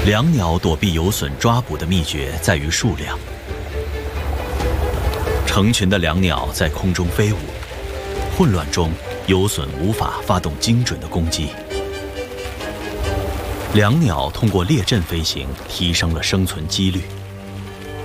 椋鸟躲避游隼抓捕的秘诀在于数量。成群的椋鸟在空中飞舞，混乱中游隼无法发动精准的攻击。椋鸟通过列阵飞行提升了生存几率。